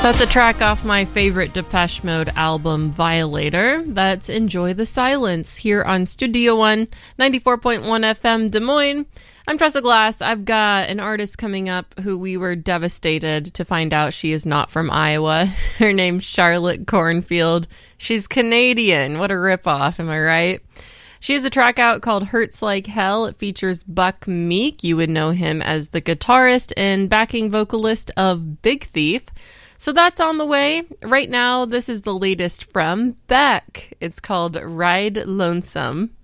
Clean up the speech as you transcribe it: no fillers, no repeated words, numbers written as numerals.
That's a track off my favorite Depeche Mode album, Violator. That's Enjoy the Silence here on Studio One, 94.1 FM Des Moines. I'm Tressa Glass. I've got an artist coming up who we were devastated to find out she is not from Iowa. Her name's Charlotte Cornfield. She's Canadian. What a ripoff, am I right? She has a track out called Hurts Like Hell. It features Buck Meek. You would know him as the guitarist and backing vocalist of Big Thief. So that's on the way. Right now, this is the latest from Beck. It's called Ride Lonesome.